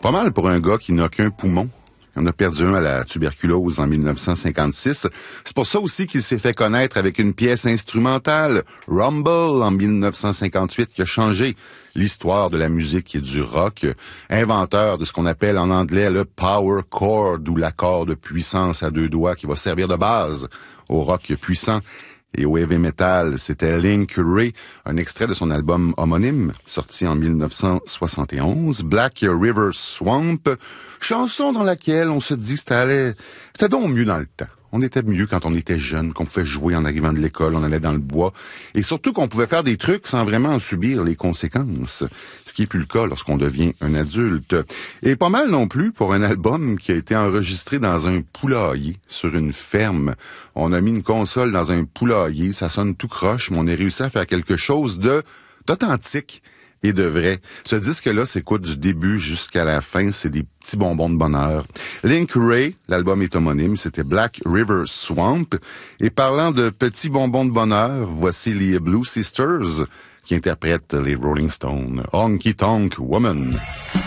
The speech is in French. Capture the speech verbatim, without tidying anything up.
Pas mal pour un gars qui n'a qu'un poumon. On a perdu un à la tuberculose en mille neuf cent cinquante-six. C'est pour ça aussi qu'il s'est fait connaître avec une pièce instrumentale, Rumble, en mille neuf cent cinquante-huit, qui a changé l'histoire de la musique et du rock. Inventeur de ce qu'on appelle en anglais le power chord, ou l'accord de puissance à deux doigts qui va servir de base au rock puissant. Et au heavy metal, c'était Link Wray, un extrait de son album homonyme, sorti en mille neuf cent soixante et onze, Black River Swamp, chanson dans laquelle on se dit que c'était, allait, c'était donc mieux dans le temps. On était mieux quand on était jeune, qu'on pouvait jouer en arrivant de l'école, on allait dans le bois, et surtout qu'on pouvait faire des trucs sans vraiment en subir les conséquences, ce qui est plus le cas lorsqu'on devient un adulte. Et pas mal non plus pour un album qui a été enregistré dans un poulailler, sur une ferme. On a mis une console dans un poulailler, ça sonne tout croche, mais on a réussi à faire quelque chose de d'authentique et de vrai. Ce disque-là s'écoute du début jusqu'à la fin, c'est des petits bonbons de bonheur. Link Wray, l'album est homonyme, c'était Black River Swamp. Et parlant de petits bonbons de bonheur, voici les Blue Sisters qui interprètent les Rolling Stones, Honky Tonk Woman.